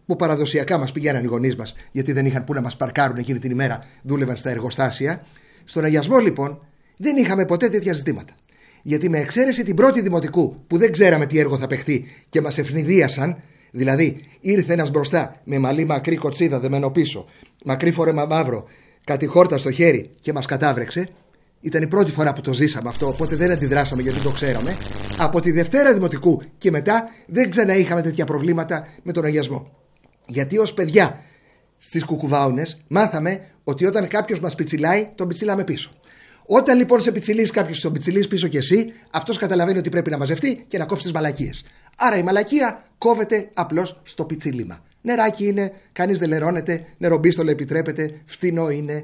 που παραδοσιακά μας πηγαίναν οι γονείς μας, γιατί δεν είχαν που να μας παρκάρουν εκείνη την ημέρα, δούλευαν στα εργοστάσια. Στον αγιασμό λοιπόν δεν είχαμε ποτέ τέτοια ζητήματα. Γιατί με εξαίρεση την πρώτη δημοτικού, που δεν ξέραμε τι έργο θα παιχτεί και μας ευνηδίασαν, δηλαδή ήρθε ένας μπροστά με μαλλί μακρύ κοτσίδα δεμένο πίσω, μακρύ φορέμα μαύρο, κατηχόρτα στο χέρι και μας κατάβρεξε. Ήταν η πρώτη φορά που το ζήσαμε αυτό, οπότε δεν αντιδράσαμε γιατί το ξέραμε. Από τη Δευτέρα Δημοτικού και μετά δεν ξαναείχαμε τέτοια προβλήματα με τον αγιασμό. Γιατί ως παιδιά στις κουκουβάουνες μάθαμε ότι όταν κάποιος μας πιτσιλάει, τον πιτσιλάμε πίσω. Όταν λοιπόν σε πιτσιλείς κάποιος, τον πιτσιλείς πίσω κι εσύ, αυτός καταλαβαίνει ότι πρέπει να μαζευτεί και να κόψει τις μαλακίες. Άρα η μαλακία κόβεται απλώς στο πιτσίλημα. Νεράκι είναι, κανείς δεν λερώνεται, νερομπίστολο επιτρέπεται, φτηνό είναι.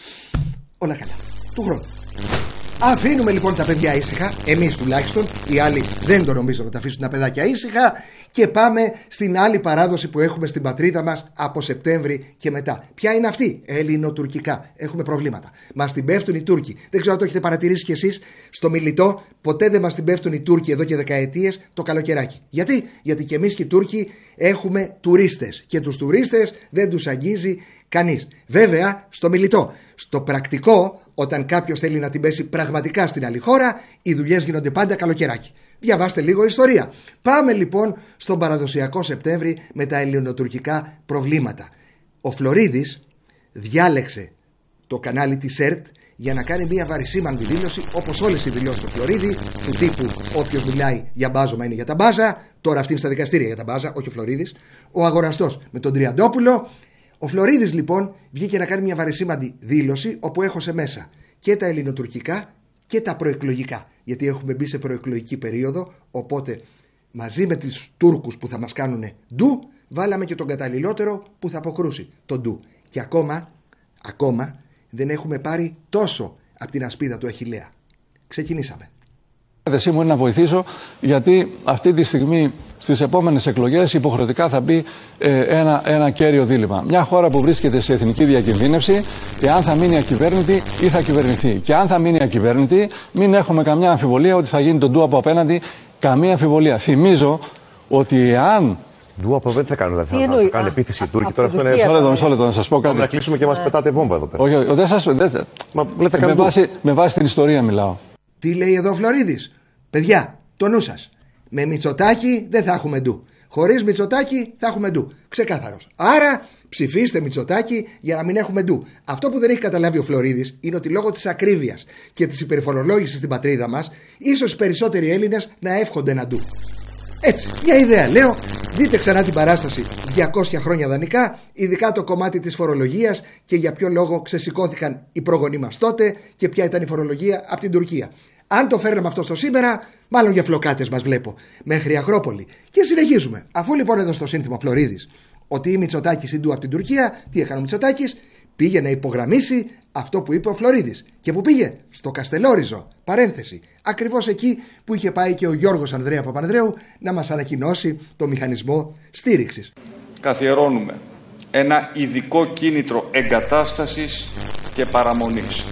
Όλα καλά. Του χρόνου. Αφήνουμε λοιπόν τα παιδιά ήσυχα, εμείς τουλάχιστον, οι άλλοι δεν το νομίζω να τα αφήσουν τα παιδάκια ήσυχα, και πάμε στην άλλη παράδοση που έχουμε στην πατρίδα μας από Σεπτέμβρη και μετά. Ποια είναι αυτή? Ελληνοτουρκικά. Έχουμε προβλήματα. Μας την πέφτουν οι Τούρκοι. Δεν ξέρω αν το έχετε παρατηρήσει κι εσείς. Στο Μιλιτό ποτέ δεν μας την πέφτουν οι Τούρκοι εδώ και δεκαετίες το καλοκαιράκι. Γιατί? Γιατί και εμείς και οι Τούρκοι έχουμε τουρίστες. Και τους τουρίστες δεν τους αγγίζει κανείς. Βέβαια στο Μιλιτό. Στο πρακτικό, όταν κάποιος θέλει να την πέσει πραγματικά στην άλλη χώρα, οι δουλειές γίνονται πάντα καλοκαιράκι. Διαβάστε λίγο ιστορία. Πάμε λοιπόν στον παραδοσιακό Σεπτέμβρη με τα ελληνοτουρκικά προβλήματα. Ο Φλωρίδης διάλεξε το κανάλι της ΕΡΤ για να κάνει μια βαρισίμαντη δήλωση, όπως όλες οι δηλώσεις του Φλωρίδη, του τύπου όποιος μιλάει για μπάζωμα είναι για τα μπάζα. Τώρα αυτή είναι στα δικαστήρια για τα μπάζα, όχι ο Φλωρίδης. Ο αγοραστός με τον Τριαντόπουλο. Ο Φλωρίδης λοιπόν βγήκε να κάνει μια βαρισίμαντη δήλωση, όπου έχωσε μέσα και τα ελληνοτουρκικά και τα προεκλογικά. Γιατί έχουμε μπει σε προεκλογική περίοδο, οπότε μαζί με τους Τούρκους που θα μας κάνουν ντου, βάλαμε και τον καταλληλότερο που θα αποκρούσει τον ντου. Και ακόμα δεν έχουμε πάρει τόσο από την ασπίδα του Αχιλλέα. Ξεκινήσαμε. Η θέση μου είναι να βοηθήσω, γιατί αυτή τη στιγμή στις επόμενες εκλογές υποχρεωτικά θα μπει ένα κέριο δίλημμα. Μια χώρα που βρίσκεται σε εθνική διακινδύνευση, εάν θα μείνει ακυβέρνητη ή θα κυβερνηθεί. Και αν θα μείνει ακυβέρνητη, μην έχουμε καμιά αμφιβολία ότι θα γίνει τον ντου από απέναντι. Καμία αμφιβολία. Θυμίζω ότι εάν. Ντου από δεν θα κάνουν, θα κάνουν επίθεση οι Τούρκοι. Τώρα αυτό είναι. Μισό λεπτό, να σας πω κάτι. Να κλείσουμε και μας πετάτε βόμβα εδώ πέρα. Όχι, δεν σας. Με βάση την ιστορία μιλάω. Τι λέει εδώ ο Φλωρίδης? Παιδιά, το νου σας. Με Μητσοτάκη δεν θα έχουμε ντου. Χωρίς Μητσοτάκη θα έχουμε ντου. Ξεκάθαρος. Άρα ψηφίστε Μητσοτάκη για να μην έχουμε ντου. Αυτό που δεν έχει καταλάβει ο Φλωρίδης είναι ότι λόγω της ακρίβειας και της υπερφορολόγησης στην πατρίδα μας, ίσως οι περισσότεροι Έλληνες να εύχονται ένα ντου. Έτσι, μια ιδέα λέω. Δείτε ξανά την παράσταση 200 χρόνια δανεικά, ειδικά το κομμάτι της φορολογίας και για ποιο λόγο ξεσηκώθηκαν οι προγονείς μας τότε και ποια ήταν η φορολογία από την Τουρκία. Αν το φέρναμε αυτό στο σήμερα, μάλλον για φλοκάτες μας βλέπω, μέχρι Ακρόπολη. Και συνεχίζουμε. Αφού λοιπόν εδώ στο σύνθημα Φλωρίδης ότι η Μητσοτάκης συντού από την Τουρκία, τι έκανε ο Μητσοτάκης? Πήγε να υπογραμμίσει αυτό που είπε ο Φλωρίδης. Και που πήγε? Στο Καστελόριζο. Παρένθεση. Ακριβώς εκεί που είχε πάει και ο Γιώργος Ανδρέα Παπανδρέου να μας ανακοινώσει το μηχανισμό στήριξης. Καθιερώνουμε ένα ειδικό κίνητρο εγκατάστασης και παραμονής.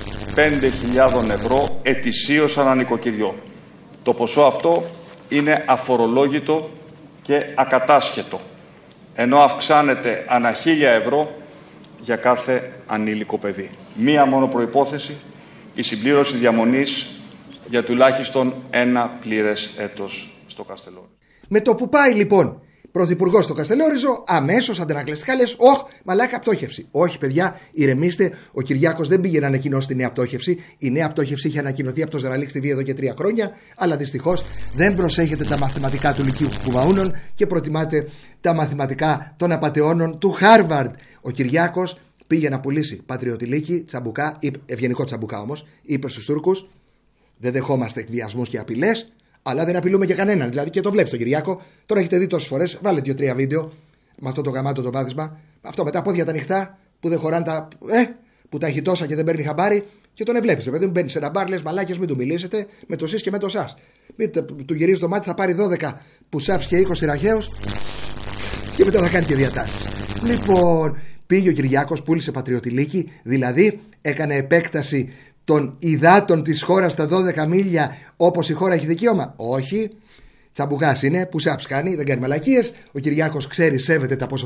5.000 ευρώ ετησίως ανά νοικοκυριό. Το ποσό αυτό είναι αφορολόγητο και ακατάσχετο, ενώ αυξάνεται ανά 1.000 ευρώ για κάθε ανήλικο παιδί. Μία μόνο προϋπόθεση, η συμπλήρωση διαμονής για τουλάχιστον ένα πλήρες έτος στο Καστελόριζο. Με το που πάει λοιπόν πρωθυπουργός στο Καστελόριζο, αμέσως αντανακλαστικά λες: «Όχ, μαλάκα πτώχευση». Όχι, παιδιά, ηρεμήστε. Ο Κυριάκος δεν πήγε να ανακοινώσει τη νέα πτώχευση. Η νέα πτώχευση είχε ανακοινωθεί από το Ζεραλίξ TV εδώ και 3 χρόνια. Αλλά δυστυχώς δεν προσέχετε τα μαθηματικά του Λυκείου Κουβαούνων και προτιμάτε τα μαθηματικά των απατεώνων του Χάρβαρντ. Ο Κυριάκος πήγε να πουλήσει πατριωτηλίκη, τσαμπουκά, ευγενικό τσαμπουκά όμως, είπε στους Τούρκους: «Δεν δεχόμαστε εκβιασμούς και απειλές». Αλλά δεν απειλούμε και κανέναν. Δηλαδή και το βλέπεις τον Κυριάκο. Τώρα έχετε δει τόσες φορές. Βάλε 2-3 βίντεο με αυτό το γαμάτο το βάδισμα. Αυτό με τα πόδια τα ανοιχτά που δεν χωράνε τα. Που τα έχει τόσα και δεν παίρνει χαμπάρι. Και τον ευλέπεις. Επειδή μου μπαίνει σε ένα μπαρ, λες μαλάκες, μην του μιλήσετε με το σεις και με το σας. Του γυρίζει το μάτι, θα πάρει 12 πουσάps και 20 ραχαίους και μετά θα κάνει και διατάσεις. Λοιπόν, πήγε ο Κυριάκος, πούλησε πατριωτηλίκη, δηλαδή έκανε επέκταση των υδάτων της χώρας στα 12 μίλια όπως η χώρα έχει δικαίωμα. Όχι. Τσαμπουκάς είναι, που σάψ κάνει, δεν κάνει μαλακίες. Ο Κυριάκος ξέρει, σέβεται τα ποσοστά.